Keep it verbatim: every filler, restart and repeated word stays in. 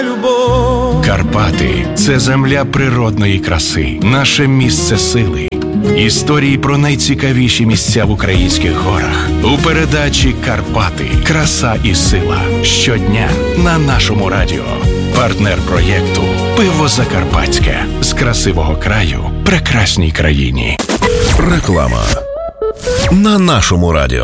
любов. Карпати – це земля природної краси, наше місце сили. Історії про найцікавіші місця в українських горах. У передачі «Карпати. Краса і сила». Щодня на нашому радіо. Партнер проєкту «Пиво Закарпатське». З красивого краю прекрасній країні. Реклама на нашому радіо.